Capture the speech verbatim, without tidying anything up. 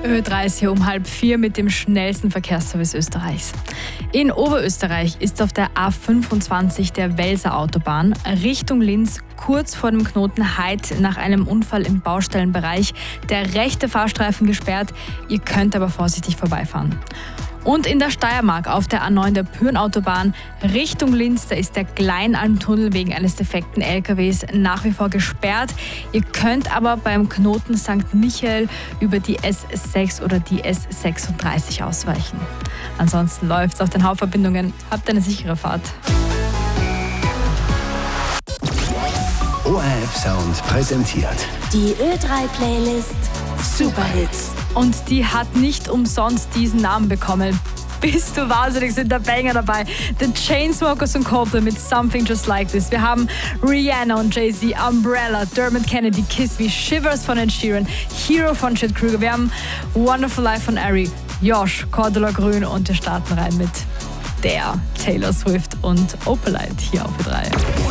Ö drei ist hier um halb vier mit dem schnellsten Verkehrsservice Österreichs. In Oberösterreich ist auf der A fünfundzwanzig der Welser Autobahn Richtung Linz kurz vor dem Knoten Heid nach einem Unfall im Baustellenbereich der rechte Fahrstreifen gesperrt. Ihr könnt aber vorsichtig vorbeifahren. Und in der Steiermark auf der A neun der Pyhrn-Autobahn Richtung Linz, da ist der Kleinalmtunnel wegen eines defekten L K Ws nach wie vor gesperrt. Ihr könnt aber beim Knoten Sankt Michael über die S sechs oder die S sechsunddreißig ausweichen. Ansonsten läuft's auf den Hauptverbindungen. Habt eine sichere Fahrt. O R F Sound präsentiert die Ö drei Playlist Superhits. Und die hat nicht umsonst diesen Namen bekommen. Bist du wahnsinnig, sind da Banger dabei. The Chainsmokers und Coldplay mit Something Just Like This. Wir haben Rihanna und Jay-Z, Umbrella, Dermot Kennedy, Kiss Me, Shivers von Ed Sheeran, Hero von Chad Krüger. Wir haben Wonderful Life von Ari, Josh, Cordula Grün und wir starten rein mit der Taylor Swift und Opalite hier auf Ö drei.